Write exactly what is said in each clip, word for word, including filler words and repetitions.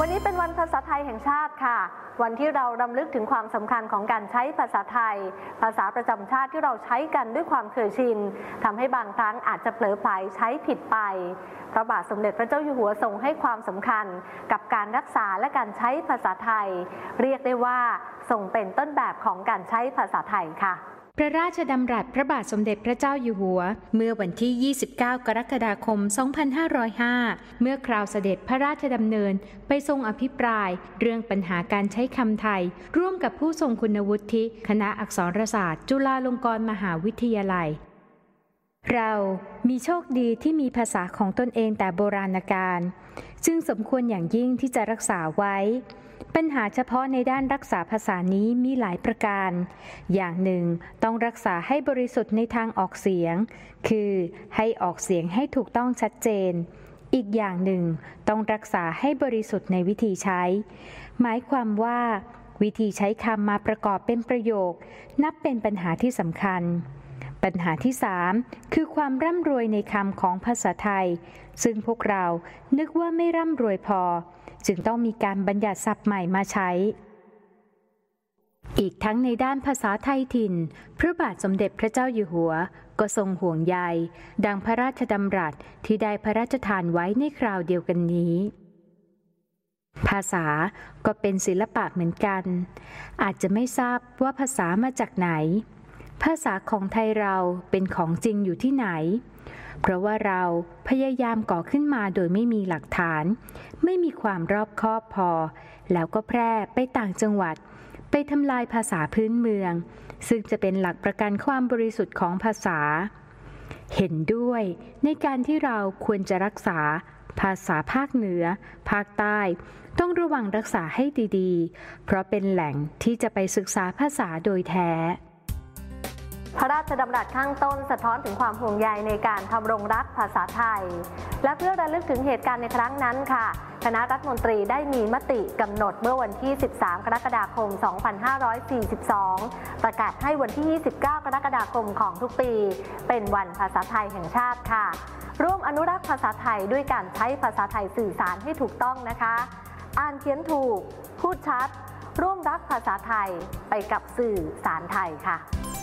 วันนี้เป็นวันภาษาไทยแห่งชาติค่ะวันที่เรารำลึกถึงความสำคัญของการใช้ภาษาไทยภาษาประจำชาติที่เราใช้กันด้วยความเคยชินทำให้บางครั้งอาจจะเผลอไผลใช้ผิดไปพระบาทสมเด็จพระเจ้าอยู่หัวทรงให้ความสำคัญกับการรักษาและการใช้ภาษาไทยเรียกได้ว่าทรงเป็นต้นแบบของการใช้ภาษาไทยค่ะพระราชดำรัสพระบาทสมเด็จพระเจ้าอยู่หัวเมื่อวันที่ยี่สิบเก้ากรกฎาคมสองพันห้าร้อยห้าเมื่อคราวเสด็จพระราชดำเนินไปทรงอภิปรายเรื่องปัญหาการใช้คำไทยร่วมกับผู้ทรงคุณวุฒิคณะอักษรศาสตร์จุฬาลงกรณ์มหาวิทยาลัยเรามีโชคดีที่มีภาษาของตนเองแต่โบราณกาลจึงสมควรอย่างยิ่งที่จะรักษาไว้ปัญหาเฉพาะในด้านรักษาภาษานี้มีหลายประการอย่างหนึ่งต้องรักษาให้บริสุทธิ์ในทางออกเสียงคือให้ออกเสียงให้ถูกต้องชัดเจนอีกอย่างหนึ่งต้องรักษาให้บริสุทธิ์ในวิธีใช้หมายความว่าวิธีใช้คำมาประกอบเป็นประโยคนับเป็นปัญหาที่สำคัญปัญหาที่สามคือความร่ำรวยในคำของภาษาไทยซึ่งพวกเรานึกว่าไม่ร่ำรวยพอจึงต้องมีการบัญญัติศัพท์ใหม่มาใช้อีกทั้งในด้านภาษาไทยถิ่นพระบาทสมเด็จพระเจ้าอยู่หัวก็ทรงห่วงใยดังพระราชดำรัสที่ได้พระราชทานไว้ในคราวเดียวกันนี้ภาษาก็เป็นศิลปะเหมือนกันอาจจะไม่ทราบว่าภาษามาจากไหนภาษาของไทยเราเป็นของจริงอยู่ที่ไหนเพราะว่าเราพยายามก่อขึ้นมาโดยไม่มีหลักฐานไม่มีความรอบคอบพอแล้วก็แพร่ไปต่างจังหวัดไปทำลายภาษาพื้นเมืองซึ่งจะเป็นหลักประกันความบริสุทธิ์ของภาษาเห็นด้วยในการที่เราควรจะรักษาภาษาภาคเหนือภาคใต้ต้องระวังรักษาให้ดีๆเพราะเป็นแหล่งที่จะไปศึกษาภาษาโดยแท้พระราชดำรัสข้างต้นสะท้อนถึงความห่วงใยในการทำรงรักภาษาไทยและเพื่อระลึกถึงเหตุการณ์ในครั้งนั้นค่ะคณะรัฐมนตรีได้มีมติกำหนดเมื่อวันที่สิบสามกรกฎาคมสองพันห้าร้อยสี่สิบสองประกาศให้วันที่ยี่สิบเก้ากรกฎาคมของทุกปีเป็นวันภาษาไทยแห่งชาติค่ะร่วมอนุรักษ์ภาษาไทยด้วยการใช้ภาษาไทยสื่อสารให้ถูกต้องนะคะอ่านเขียนถูกพูดชัดร่วมรักภาษาไทยไปกับสื่อสารไทยค่ะ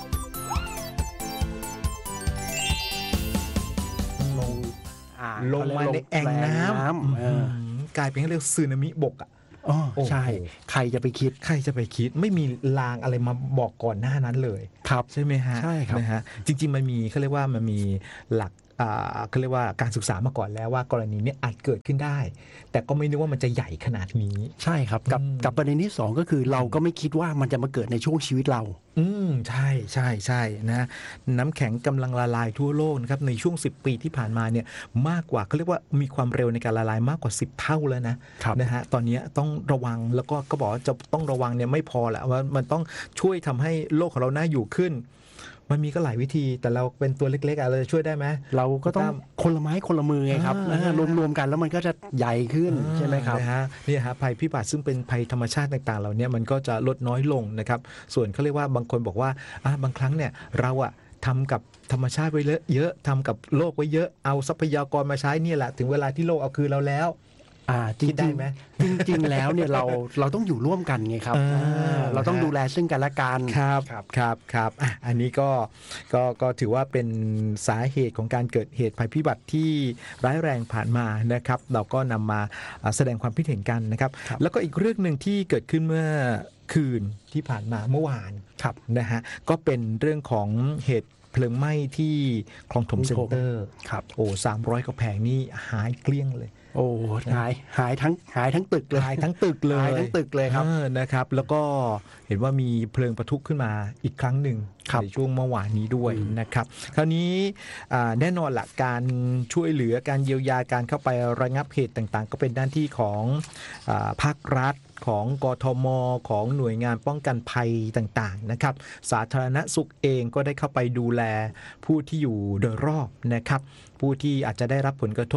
ลงมาในแอ่งน้ำกลายเป็นเรื่องสึนามิบกอ่ะอ๋อใช่ใครจะไปคิดใครจะไปคิดไม่มีลางอะไรมาบอกก่อนหน้านั้นเลยครับใช่ไหมฮะใช่ครับนะฮะจริงๆมันมีเขาเรียกว่ามันมีหลักเขาเรียกว่าการศึกษามาก่อนแล้วว่ากรณีนี้อาจเกิดขึ้นได้แต่ก็ไม่นึกว่ามันจะใหญ่ขนาดนี้ใช่ครับกับกับประเด็นที่สองก็คือเราก็ไม่คิดว่ามันจะมาเกิดในช่วงชีวิตเราอืมใช่ใช่ใช่นะน้ำแข็งกำลังละลายทั่วโลกนะครับในช่วงสิบปีที่ผ่านมาเนี่ยมากกว่าเขาเรียกว่ามีความเร็วในการละลายมากกว่าสิบเท่าแล้วนะนะฮะตอนนี้ต้องระวังแล้วก็ก็บอกว่าจะต้องระวังเนี่ยไม่พอแหละว่ามันต้องช่วยทำให้โลกของเราน่าอยู่ขึ้นมันมีก็หลายวิธีแต่เราเป็นตัวเล็กๆอะไรจะช่วยได้ไหมเราก็ต้องคนละไม้คนละมือไงครับรวมๆกันแล้วมันก็จะใหญ่ขึ้นใช่ไหมครับนะฮะนี่ฮะภัยพิบัติซึ่งเป็นภัยธรรมชาติต่างๆเหล่านี้มันก็จะลดน้อยลงนะครับส่วนเขาเรียกว่าบางคนบอกว่าบางครั้งเนี่ยเราอะทำกับธรรมชาติไว้เยอะทำกับโลกไว้เยอะเอาทรัพยากรมาใช้นี่แหละถึงเวลาที่โลกเอาคืนเราแล้วอ่าจริงได้ไหมจริงๆแล้วเนี่ยเราเราต้องอยู่ร่วมกันไงครับเราต้องดูแลซึ่งกันและกันครับครับครับอ่ะอันนี้ก็ก็ก็ถือว่าเป็นสาเหตุของการเกิดเหตุภัยพิบัติที่ร้ายแรงผ่านมานะครับเราก็นำมาแสดงความคิดเห็นกันนะครับแล้วก็อีกเรื่องหนึ่งที่เกิดขึ้นเมื่อคืนที่ผ่านมาเมื่อวานนะฮะก็เป็นเรื่องของเหตุเพลิงไหม้ที่คลองถมเซ็นเตอร์ครับโอ้สามร้อยกว่าแผงนี่หายเกลี้ยงเลยโอ้หายหายทั้งหายทั้งตึกเลยหายทั้งตึกเลยหายทั้งตึกเลยครับนะครับแล้วก็เห็นว่ามีเพลิงปะทุขึ้นมาอีกครั้งหนึ่งในช่วงเมื่อวานนี้ด้วยนะครับคราวนี้แน่นอนละการช่วยเหลือการเยียวยาการเข้าไประงับเหตุต่างๆก็เป็นหน้าที่ของภาครัฐของกทม.ของหน่วยงานป้องกันภัยต่างๆนะครับสาธารณสุขเองก็ได้เข้าไปดูแลผู้ที่อยู่โดยรอบนะครับผู้ที่อาจจะได้รับผลกระทบ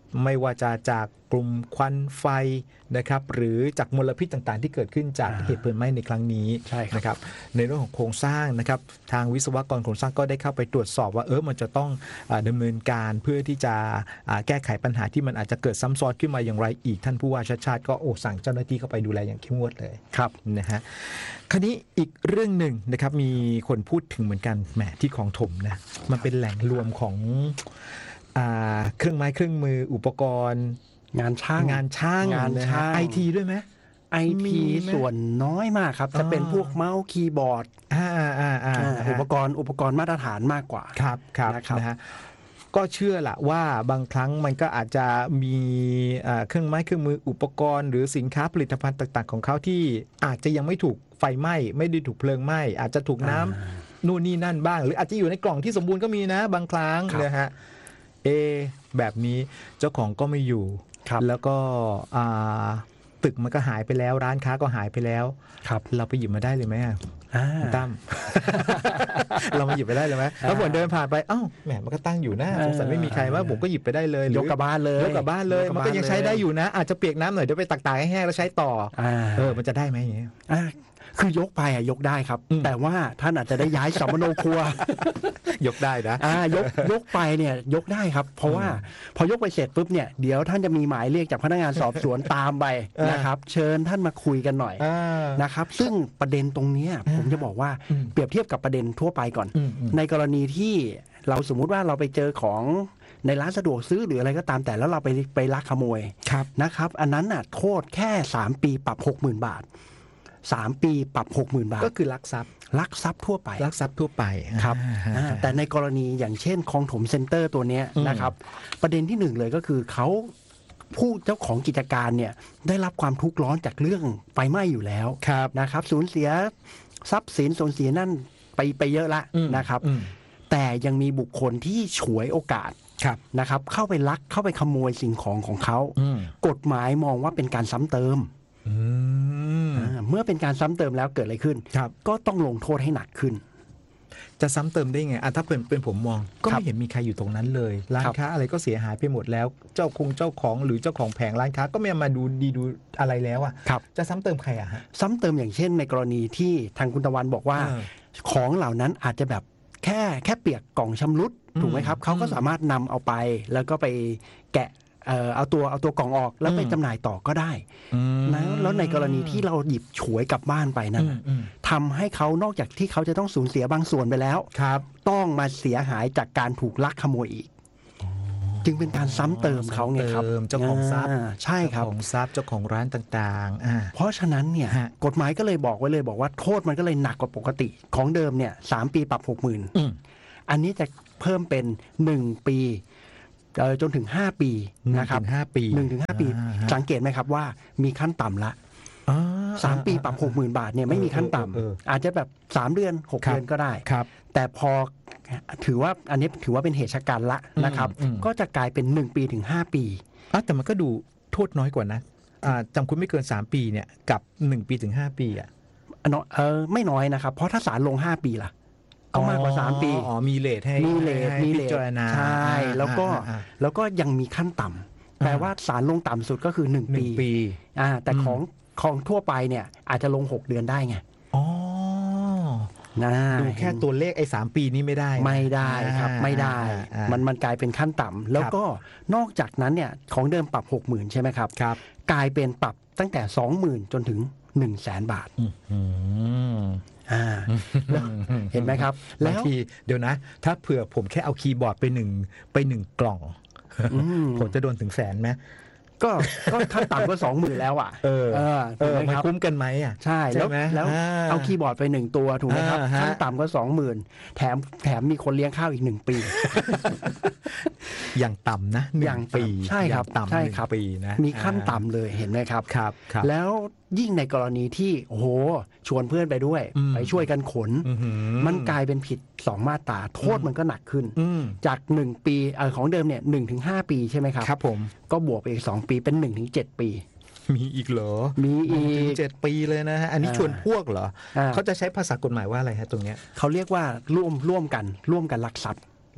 ไม่ว่าจะจากกลุ่มควันไฟนะครับหรือจากมลพิษต่างๆที่เกิดขึ้นจากเหตุเพลิงไหม้ในครั้งนี้ใช่ครับนะครับในเรื่องของโครงสร้างนะครับทางวิศวกรโครงสร้างก็ได้เข้าไปตรวจสอบว่าเออมันจะต้องอ่าดำเนินการเพื่อที่จะอ่าแก้ไขปัญหาที่มันอาจจะเกิดซ้ำซ้อนขึ้นมาอย่างไรอีกท่านผู้ว่าชาติชาติก็โอ้สั่งเจ้าหน้าที่เข้าไปดูแลอย่างเข้มงวดเลยครับนะฮะคราวนี้อีกเรื่องหนึ่งนะครับมีคนพูดถึงเหมือนกันแหมที่คลองถมนะมันเป็นแหล่งรวมของอ่าเครื่องไม้เครื่องมืออุปกรณ์งานช่างงานช่างงานช่างไอทีด้วยไหมไอมีทีไหมส่วนน้อยมากครับ จะเป็นอ๋อพวกเมาส์คีย์บอร์ดอ่าอ่าอ่าอ่าอ่าอุปกรณ์อุปกรณ์มาตรฐานมากกว่าครับครับนะครับนะฮะก็เชื่อละว่าบางครั้งมันก็อาจจะมีอ่าเครื่องไม้เครื่องมืออุปกรณ์ หรือสินค้าผลิตภัณฑ์ต่างๆของเขาที่อาจจะยังไม่ถูกไฟไหม้ไม่ได้ถูกเพลิงไหม้อาจจะถูกน้ำนู่นนี่นั่นบ้าง หรืออาจจะอยู่ในกล่องที่สมบูรณ์ก็มีนะบางครั้งครับนะฮะเอแบบนี้เจ้าของก็ไม่อยู่ครับแล้วก็อ่าตึกมันก็หายไปแล้วร้านค้าก็หายไปแล้วครับเราไปหยิบมาได้เลยไหมอะอ่าตั้ม เรามาหยิบไปได้เลยไหมแล้วผมเดินผ่านไปเอ้าแหมมันก็ตั้งอยู่นะเออสงสัยไม่มีใครว่าผมก็หยิบไปได้เลยหรืยกกลับบ้านเลยยกกลับบ้านเลยยกกลับมันก็ยังใช้ได้อยู่นะ อาจจะเปียกน้ำหน่อยเดี๋ยวไปตักๆให้แห้งแล้วใช้ต่ออ่าเออมันจะได้ไหมอย่างเงี้ยอ่าคือยกไปอ่ะยกได้ครับอืมแต่ว่าท่านอาจจะได้ย้ายสัมมโนครัวยกได้นะอ่ายกยกไปเนี่ยยกได้ครับ เพราะว่าพอยกไปเสร็จปุ๊บเนี่ยเดี๋ยวท่านจะมีหมายเรียกจากพนักงานสอบสวนตามไปเออนะครับ เชิญท่านมาคุยกันหน่อยอ่านะครับ ซึ่งประเด็นตรงเนี้ยผมจะบอกว่าอืมเปรียบเทียบกับประเด็นทั่วไปก่อนอืมอืมในกรณีที่เราสมมุติว่าเราไปเจอของในร้านสะดวกซื้อหรืออะไรก็ตามแต่แล้วเราไปไปลักขโมยครับนะครับ อันนั้นน่ะโทษแค่สามปีปรับ หกหมื่น บาทสามปีปรับ หกหมื่น บาทก็คือลักทรัพย์ลักทรัพย์ทั่วไปลักทรัพย์ทั่วไปครับอ่าอ่าแต่ในกรณีอย่างเช่นคลองถมเซ็นเตอร์ตัวเนี้ยอืมนะครับ ประเด็นที่หนึ่งเลยก็คือเขาผู้เจ้าของกิจการเนี่ยได้รับความทุกข์ร้อนจากเรื่องไฟไหม้อยู่แล้วครับนะครับสูญเสียทรัพย์สินสูญเสียนั่นไปไปเยอะละอืมนะครับอืมแต่ยังมีบุคคลที่ฉวยโอกาสครับนะครับ เข้าไปลักเข้าไปขโมยสิ่งของของเขาอืมกฎหมายมองว่าเป็นการซ้ำเติมอืมอ่าเมื่อเป็นการซ้ำเติมแล้วเกิดอะไรขึ้นครับก็ต้องลงโทษให้หนักขึ้นจะซ้ำเติมได้ไงอ่ะถ้าเป็นเป็นผมมอง ก็ครัไม่บเห็นมีใครอยู่ตรงนั้นเลย ร้านครับค้าอะไรก็เสียหายไปหมดแล้ว เจ้าคงเจ้าของหรือเจ้าของแผงร้านค้าก็ไม่มาดูดีดูอะไรแล้วอ่ะครับจะซ้ำเติมใครอ่ะฮะซ้ำเติมอย่างเช่นในกรณีที่ทางคุณตะวันบอกว่าเออของเหล่านั้นอาจจะแบบแค่แค่เปียกกล่องชำรุดอืมถูกไหมครับเขาก็อืมสามารถนำเอาไป แล้วก็ไปแกะเอ่อเอาตัวเอาตัวกล่องออกแล้วไปอืมจำหน่ายต่อก็ได้อืมนะแล้วในกรณีที่เราหยิบฉวยกลับบ้านไปนั่นอืมน่ะอืมทำให้เขานอกจากที่เขาจะต้องสูญเสียบางส่วนไปแล้วครับต้องมาเสียหายจากการถูกลักขโมยอีก จึงเป็นการซ้ำเติมเขาไงครับซ้ำเติมเจ้าของทรัพย์าใช่ครับเจ้าของทรัพย์เจ้าของร้านต่างๆอ่าเพราะฉะนั้นเนี่ยฮะกฎหมายก็เลยบอกไว้เลยบอกว่าโทษมันก็เลยหนักกว่าปกติ ของเดิมเนี่ยสามปีปรับหกหมื่นอืมอันนี้จะเพิ่มเป็นหนึ่งปีเอ่อจนถึงห้าปีนะครับหงถึงห้าปีหนึ่งถึงห้าปีอ่าฮะสังเกตไหมครับว่ามีขั้นต่ำละอ่สามปีปรับหกหมื่นบาทเนี่ยไม่มีขั้นต่เออเออเออำอาจจะแบบสามเดือนหกครับเดือนก็ได้ครับแต่พอถือว่าอันนี้ถือว่าเป็นเหตุชะกันละนะครับอืมอืมก็จะกลายเป็นหนึ่งปีถึงห้าปีอ่ะแต่มันก็ดูโทษน้อยกว่านะอ่าจำคุกไม่เกินสามปีเนี่ยกับหนึ่งปีถึงห้าปีอ่ะเนาะเออไม่น้อยนะครับ เพราะถ้าศาลลงห้าปีล่ะเอามากกว่าสามปีอ๋อมีเลทให้มีเลทให้มีเลพิทจารณาใช่อ่าแล้วก็อ่าอ่าแล้วก็ยังมีขั้นต่ำแปลว่าศาลลงต่ำสุดก็คือหนึ่งหนึ่ปีงปีอ่าแต่อืมของของทั่วไปเนี่ยอาจจะลงหกเดือนได้ไงอ๋อนะดูแค่ตัวเลขไอ้สามปีนี้ไม่ได้นะไม่ได้ครับอ่าไม่ได้อ่ามันมันกลายเป็นขั้นต่ำแล้วก็นอกจากนั้นเนี่ยของเดิมปรับหกหมื่นใช่ไหมครับครับกลายเป็นปรับตั้งแต่สองหมื่นจนถึงหนึ่งแสนบาทอืมอ่าแล้วเห็นไหมครับแล้แล้ว วทีเดี๋ยวนะ ถ้าเผื่อผมแค่เอาคีย์บอร์ดไปหนึ่งไปหนึ่งกล่องอืมผมจะโดนถึงแสนไหมก็ก็ขั้นต่ำก็สองหมื่นแล้วอ่ะเออเออเอถูกอไหมมันครับคุ้มกันไหมอ่ะใช่ใช่แล้วไหมแล้วอ่าเอาคีย์บอร์ดไปหนึ่งตัวถูกไหมครับอ่าฮะขั้นต่ำก็สองหมื่นแถมแถมมีคนเลี้ยงข้าวอีกหนึ่งปีอย่างต่ำนะหนึ่อย่างต่ำปีใช่ครับอย่างต่ำใช่หนึ่งครับปีนะมีขั้นต่ำเลยเห็นไหมครับครับครับแล้วยิ่งในกรณีที่โอ้โหชวนเพื่อนไปด้วยอืมไปช่วยกันขนอื้อหือมันกลายเป็นผิดสองมาตราโทษมันก็หนักขึ้นอืมจากหนึ่งปีเออของเดิมเนี่ยหนึ่งถึงห้าปีใช่ไหมครับครับผมก็บวกไปอีกสองปีเป็นหนึ่งถึงเจ็ดปีมีอีกเหรอมีอีกถึงเจ็ดปีเลยนะฮะอันนี้อ่าชวนพวกเหรออ่าเขาจะใช้ภาษากฎหมายว่าอะไรฮะตรงเนี้ยเขาเรียกว่าร่วมร่วมกันร่วมกันลักทรัพย์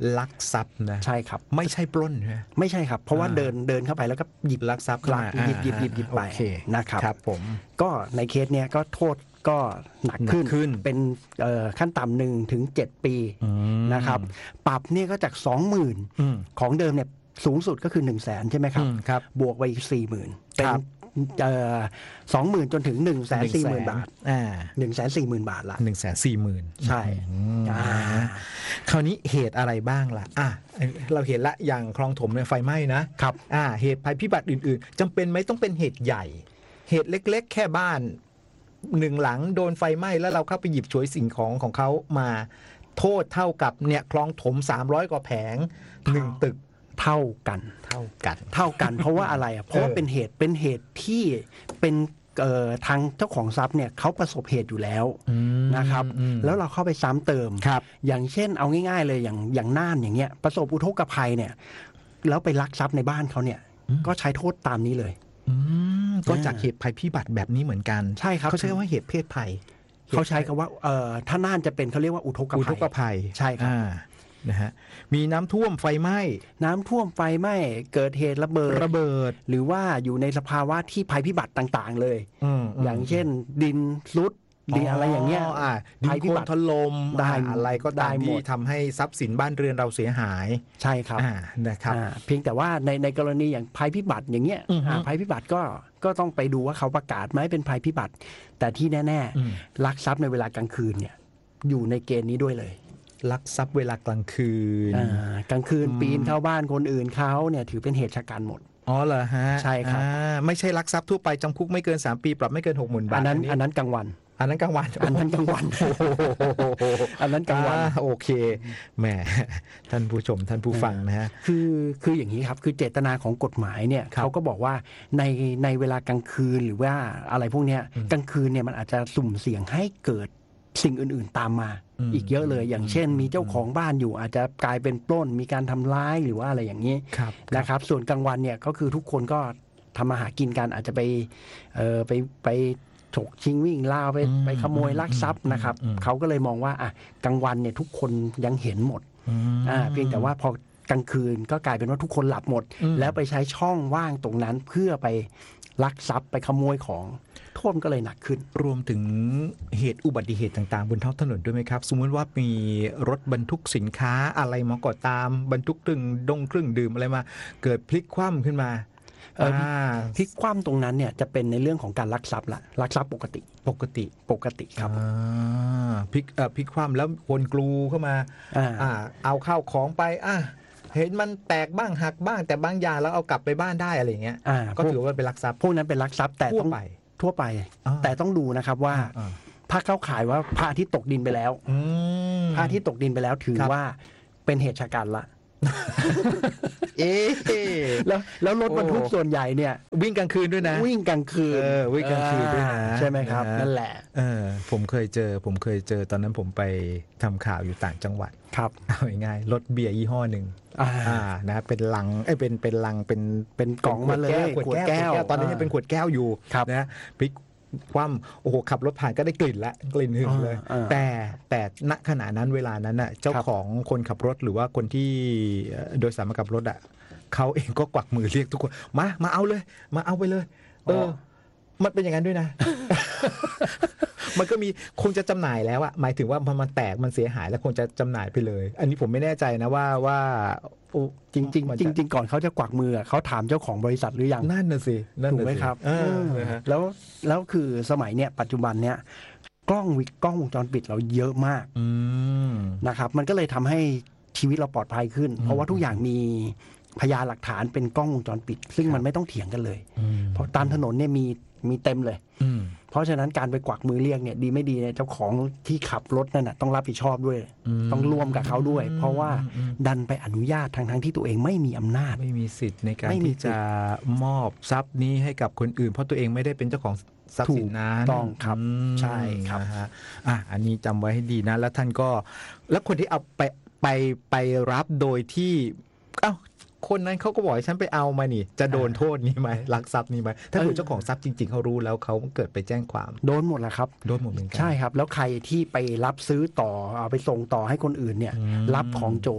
ลักทรัพย์นะใช่ครับไม่ใช่ปล้นใช่ไหมไม่ใช่ครับเพราะว่าเดินเดินเข้าไปแล้วก็หยิบลักทรัพย์หยิบหยิบหยิบหยิบไปนะครับครับผมก็ในเคสเนี้ยก็โทษก็หนักขึ้นเป็นขั้นต่ำหนึ่งถึงเจ็ดปีนะครับปรับเนี่ยก็จากสองหมื่นของเดิมเนี่ยสูงสุดก็คือหนึ่งแสนใช่ไหมครับบวกไปอีกสี่หมื่นเป็นสองหมื่นจนถึงหนึ่งแสนสี่หมื่นบาทหนึ่งแสนสี่หมื่นบาทละหนึ่งแสนสี่หมื่นใช่คราวนี้เหตุอะไรบ้างล่ะอ่ะเราเห็นละอย่างคลองถมเนี่ยไฟไหม้นะครับอ่าเหตุภัยพิบัติอื่นๆจำเป็นไหมต้องเป็นเหตุใหญ่เหตุเล็กๆแค่บ้านหนึ่งหลังโดนไฟไหม้แล้วเราเข้าไปหยิบฉวยสิ่งของของเขามาโทษเท่ากับเนี่ยคลองถมสามร้อยกว่าแผงหนึ่งตึกเท่ากันเท่ากันเท่ากันเพราะว่าอะไรอ่ะเพราะว่าเป็นเหตุเป็นเหตุที่เป็นทางเจ้าของทรัพย์เนี่ยเขาประสบเหตุอยู่แล้วนะครับแล้วเราเข้าไปซ้ำเติมอย่างเช่นเอาง่ายๆเลยอย่างอย่างน่านอย่างเงี้ยประสบอุทกภัยเนี่ยแล้วไปลักทรัพย์ในบ้านเขาเนี่ยก็ใช้โทษตามนี้เลยก็จากเหตุภัยพิบัติแบบนี้เหมือนกันใช่ครับเขาใช้คำว่าเหตุเพศภัยเขาใช้คำว่าเอ่อถ้าน่านจะเป็นเขาเรียกว่าอุทกภัยอุทกภัยใช่ครับนะฮะมีน้ำท่วมไฟไหม้น้ำท่วมไฟไหม้เกิดเหตุระเบิดระเบิดหรือว่าอยู่ในสภาวะที่ภัยพิบัติต่างๆเลยอย่างเช่นดินซุดดินอะไรอย่างเงี้ยภัยพิบัติถล่มอะไรก็ตามที่ทำให้ทรัพย์สินบ้านเรือนเราเสียหายใช่ครับนะครับเพียงแต่ว่าในในกรณีอย่างภัยพิบัติอย่างเงี้ยภัยพิบัติก็ก็ต้องไปดูว่าเขาประกาศไหมเป็นภัยพิบัติแต่ที่แน่ๆลักทรัพย์ในเวลากลางคืนเนี่ยอยู่ในเกณฑ์นี้ด้วยเลยลักทรัพย์เวลากลางคืนกลางคืนปีนเข้าบ้านคนอื่นเขาเนี่ยถือเป็นเหตุชะกันหมดอ๋อเหรอฮะใช่ครับไม่ใช่ลักทรัพย์ทั่วไปจำคุกไม่เกินสามปีปรับไม่เกิน หกหมื่น บาทอันนั้นอันนั้นกลางวันอันนั้นกลางวันอันนั้นกลางวันอันนั้นกลางวันโอเคแหมท่านผู้ชมท่านผู้ฟังนะฮะคือคืออย่างนี้ครับคือเจตนาของกฎหมายเนี่ยเขาก็บอกว่าในในเวลากลางคืนหรือว่าอะไรพวกนี้กลางคืนเนี่ยมันอาจจะสุ่มเสี่ยงให้เกิดสิ่งอื่นๆตามมาอีกเยอะเลยอย่างเช่นมีเจ้าของบ้านอยู่อาจจะกลายเป็นปล้นมีการทำร้ายหรือว่าอะไรอย่างนี้นะครับส่วนกลางวันเนี่ยก็คือทุกคนก็ทำมาหากินกันอาจจะไปเอ่อไปไปฉกชิงวิ่งล่าไปไปขโมยลักทรัพย์นะครับเขาก็เลยมองว่าอ่ะกลางวันเนี่ยทุกคนยังเห็นหมดอ่าเพียงแต่ว่าพอกลางคืนก็กลายเป็นว่าทุกคนหลับหมดแล้วไปใช้ช่องว่างตรงนั้นเพื่อไปลักทรัพย์ไปขโมยของโทษก็เลยหนักขึ้นรวมถึงเหตุอุบัติเหตุต่างๆบนท้องถนนด้วยไหมครับสมมติว่ามีรถบรรทุกสินค้าอะไรมาก็ตามบรรทุกเครื่องดงเครื่องดื่มอะไรมาเกิดพลิกคว่ำขึ้นมาพลิกคว่ำตรงนั้นเนี่ยจะเป็นในเรื่องของการลักทรัพย์ละลักทรัพย์ปกติปกติปกติครับพลิกพลิกคว่ำแล้วคนกลูเข้ามาเอาข้าวของไปอ่ะเห็นมันแตกบ้างหักบ้างแต่บางอย่างแล้วเอากลับไปบ้านได้อะไรอย่างเงี้ยก็ถือว่าเป็นลักทรัพย์พวกนั้นเป็นลักทรัพย์แต่ทั่วไปทั่วไปแต่ต้องดูนะครับว่าถ้าเข้าข่ายว่าพระอาทิตย์ตกดินไปแล้วพระอาทิตย์ตกดินไปแล้วถือว่าเป็นเหตุชะกันละเอ๊แล้วแล้วรถบรรทุกส่วนใหญ่เนี่ยวิ่งกลางคืนด้วยนะวิ่งกลางคืนวิ่งกลางคืนด้วยนะใช่ไหมครับนั่นแหละเออผมเคยเจอผมเคยเจอตอนนั้นผมไปทำข่าวอยู่ต่างจังหวัดครับเอาง่ายๆรถเบียร์ยี่ห้อหนึ่งอ่านะเป็นลังเอ้เป็นเป็นลังเป็นเป็นกล่องมาเลยขวดแก้วตอนนี้ยังเป็นขวดแก้วอยู่นะพลิกความโอ้โหขับรถผ่านก็ได้กลิ่นละกลิ่นหึงเลยแต่แต่ณขณะนั้นเวลานั้นน่ะเจ้าของคนขับรถหรือว่าคนที่โดยสารมากับรถอ่ะเขาเองก็กวักมือเรียกทุกคนมามาเอาเลยมาเอาไปเลยเออมันเป็นอย่างนั้นด้วยนะ มันก็มีคงจะจำหน่ายแล้วอะหมายถึงว่าพอมันแตกมันเสียหายแล้วคงจะจำหน่ายไปเลยอันนี้ผมไม่แน่ใจนะว่าว่าจริงจริงจริงๆก่อนเขาจะกวักมือเขาถามเจ้าของบริษัทหรือยังนั่นน่ะสิถูกไหมครับแล้วแล้วคือสมัยเนี้ยปัจจุบันเนี้ยกล้องวิกล้องวงจรปิดเราเยอะมากนะครับมันก็เลยทำให้ชีวิตเราปลอดภัยขึ้นเพราะว่าทุกอย่างมีพยานหลักฐานเป็นกล้องวงจรปิดซึ่งมันไม่ต้องเถียงกันเลยเพราะตามถนนเนี่ยมีมีเต็มเลยเพราะฉะนั้นการไปกวักมือเรียกเนี่ยดีไม่ดีเนี่ยเจ้าของที่ขับรถนั่นน่ะต้องรับผิดชอบด้วยต้องร่วมกับเขาด้วยเพราะว่าดันไปอนุญาตทางทั้งที่ตัวเองไม่มีอำนาจไม่มีสิทธิ์ในการที่จะมอบทรัพย์นี้ให้กับคนอื่นเพราะตัวเองไม่ได้เป็นเจ้าของทรัพย์สินนั้นต้องครับใช่ครับอ่ะอันนี้จำไว้ให้ดีนะแล้วท่านก็แล้วคนที่เอาไปไปไปรับโดยที่เอ้าคนนั้นเขาก็บอกให้ฉันไปเอามานี่จะโดนโทษนี้ไหมลักทรัพย์นี้ไหมถ้าเป็นเจ้าของทรัพย์จริงๆเขารู้แล้วเขาเกิดไปแจ้งความโดนหมดแหละครับโดนหมดเหมือนกันใช่ครับแล้วใครที่ไปรับซื้อต่อเอาไปส่งต่อให้คนอื่นเนี่ยรับของโจร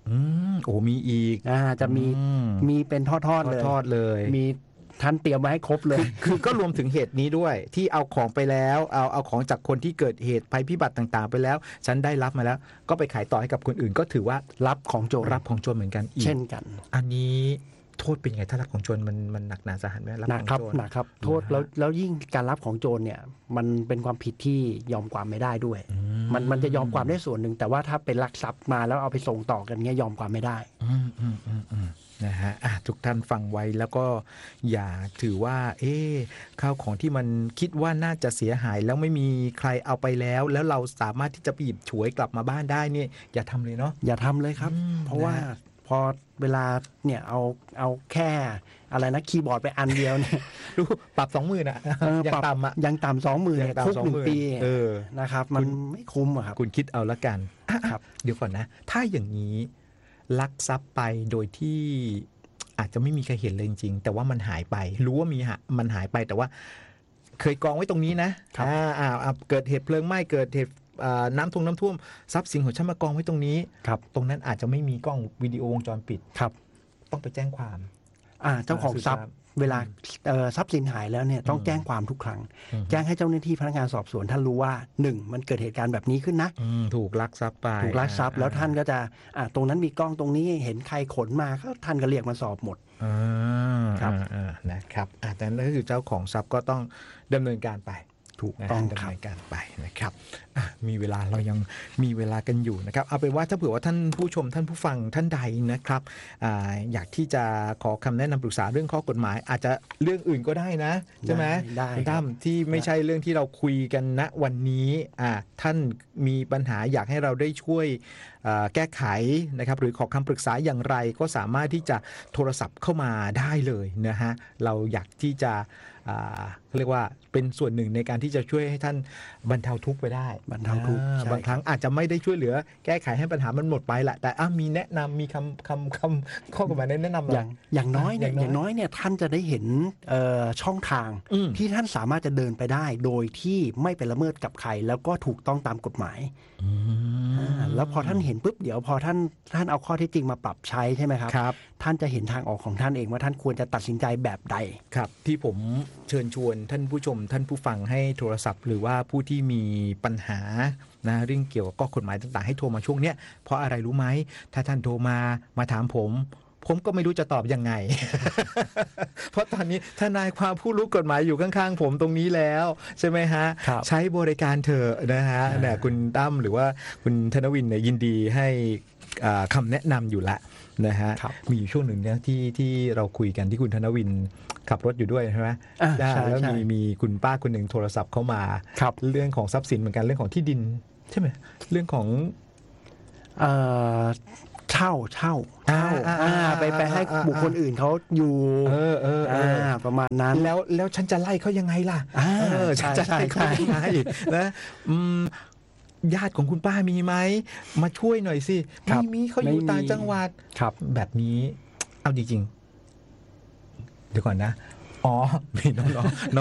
อืมโอ้มีอีกอ่าจะมีอืมมีเป็นทอดๆเลยทอดๆเลยมีท่านเตรียมไว้ให้ครบเลยคือก็รวมถึงเหตุนี้ด้วยที่เอาของไปแล้วเอาเอาของจากคนที่เกิดเหตุภัยพิบัติต่างๆไปแล้วฉันได้รับมาแล้วก็ไปขายต่อให้กับคนอื่นก็ถือว่ารับของโจรรับของโจรเหมือนกันอีกเช่นกันอันนี้โทษเป็นยังไงถ้ารับของโจรมันมันหนักหนาสาหัสไหมรับหนัขกองครับโจรหนักครับโทษแล้วแล้วยิ่งการรับของโจรเนี่ยมันเป็นความผิดที่ยอมความไม่ได้ด้วยอืมันมันจะยอมความได้ส่วนหนึ่งแต่ว่าถ้าเป็นลักทรัพย์มาแล้วเอาไปส่งต่อกันเงี้ยยอมความไม่ได้อืมอืมอืมอืมนะฮะอ่ะทุกท่านฟังไว้แล้วก็อย่าถือว่า เอ๊ะข้าวของที่มันคิดว่าน่าจะเสียหายแล้วไม่มีใครเอาไปแล้ว แล้วเราสามารถที่จะไปหยิบฉวยกลับมาบ้านได้เนี่ยอย่าทำเลยเนาะอย่าทำเลยครับอืมเพราะว่านะฮะพอเวลาเนี่ยเอาเอาแค่อะไรนะคีย์บอร์ดไปอันเดียวเนี่ยดูปรับสองหมื่นอ่ะเออยังปรับต่ำอ่ะยังต่ำสองหมื่นยังต่ำคุกหนึ่งสองหมื่นปีเออนะครับ มันไม่คุ้มอะครับคุณคิดเอาละกันอ่ะครับเดี๋ยวก่อนนะ ถ้าอย่างนี้ลักทรัพย์ไปโดยที่อาจจะไม่มีใครเห็นเลยจริงๆแต่ว่ามันหายไป รู้ว่ามีหะมันหายไปแต่ว่า เคยกองไว้ตรงนี้นะครับ อ่าอ่าอ่าเกิดเหตุเพลิงไหม้เกิดเหตุอ่าน้ำท่วมน้ำท่วมทรัพย์สินของฉันมากองไว้ตรงนี้ครับตรงนั้นอาจจะไม่มีกล้องวิดีโอวงจรปิดครับต้องไปแจ้งความอ่าเจ้าของทรัพย์อ่าสืบทราบเวลาเอ่อทรัพย์สินหายแล้วเนี่ยต้องแจ้งความทุกครั้งอืมแจ้งให้เจ้าหน้าที่พนักงานสอบสวนท่านรู้ว่าหนึ่งมันเกิดเหตุการณ์แบบนี้ขึ้นนะอืมถูกลักทรัพย์ไปถูกลักทรัพย์อ่แล้วท่านก็จะอ่าตรงนั้นมีกล้องตรงนี้เห็นใครขนมาก็ท่านก็เรียกมาสอบหมดอ่าครับอ่าอ่านะครับอ่าแต่นั่นก็คือเจ้าของทรัพย์ก็ต้องดำเนินการไปถูกนะต้องดำครับเนินการไปนะครับอ่ะมีเวลาเรายังมีเวลากันอยู่นะครับเอาเป็นว่าถ้าเผื่อว่าท่านผู้ชมท่านผู้ฟังท่านใดนะครับอาอยากที่จะขอคำแนะนำปรึกษาเรื่องข้อกฎหมาย อาจจะเรื่องอื่นก็ได้นะใช่ไหมได้คุณครัตั้บมที่ไม่ใช่เรื่องที่เราคุยกันณวันนี้อ่าท่านมีปัญหาอยากให้เราได้ช่วยอ่าแก้ไขนะครับหรือขอคำปรึกษาอย่างไรก็สามารถที่จะโทรศัพท์เข้ามาได้เลยนะฮะเราอยากที่จะอ่าเรียกว่าเป็นส่วนหนึ่งในการที่จะช่วยให้ท่านบรรเทาทุกข์ไปได้บรรเทาทุกข์อ่ใช่บางครั้งอาจจะไม่ได้ช่วยเหลือแก้ไขให้ปัญหามันหมดไปแหละแต่อ่ะมีแนะนำมีคำคำคำข้อกฎหมายแนะนำหน่อย่างอย่างน้อยเนี่ยอย่างน้อยอย่างน้อยเนี่ยท่านจะได้เห็นเอ่อช่องทางอืมที่ท่านสามารถจะเดินไปได้ โดยที่ไม่ไปละเมิดกับใคร แล้วก็ถูกต้องตามกฎหมายอืมอ่าแล้วพอท่านเห็นปุ๊บเดี๋ยวพอท่านท่านเอาข้อเท็จจริงมาปรับใช้ใช่ไหมครับครับท่านจะเห็นทางออกของท่านเองว่าท่านควรจะตัดสินใจแบบใดครับที่ผมเชิญชวนท่านผู้ชมท่านผู้ฟังให้โทรศัพท์ หรือว่าผู้ที่มีปัญหานะเรื่องเกี่ยวกับข้อกฎหมายต่างๆให้โทรมาช่วงเนี้ยเพราะอะไรรู้ไหมถ้าท่านโทรมามาถามผม ผมก็ไม่รู้จะตอบยังไง เพราะตอนนี้ทนายความผู้รู้กฎหมายอยู่ข้างๆผมตรงนี้แล้วใช่ไหมฮะครับใช้บริการเถอะนะฮะเนี่ยคุณตั้มหรือว่าคุณธนวินเนี่ยยินดีให้อ่าคำแนะนำอยู่ละนะฮะครับมีอยู่ช่วงหนึ่งเนี่ยที่ที่เราคุยกันที่คุณธนวินขับรถอยู่ด้วยใช่ไหมอ่าได้ใช่แล้วใช่มีมีคุณป้าคนหนึ่งโทรศัพท์เข้ามาครับเรื่องของทรัพย์สินเหมือนกันเรื่องของที่ดินใช่ไหมเรื่องของเอ่อเช่าเช่าเช่าอ่าอ่าอ่าไปไปให้อ่าบุคคลอื่นเขาอยู่เออเออเอออ่าประมาณนั้นแล้วแล้วฉันจะไล่เขายังไงล่ะอ่าเออฉันจะใช่ไล่เขาใช่ยังไงนะอืมญาติของคุณป้ามีไหมมาช่วยหน่อยสิครัไม่บมีเขาอยู่ไม่มีต่างจังหวัดครับแบบนี้ เอาจริงๆเดี๋ยวก่อนนะ อ๋อมีน้องๆ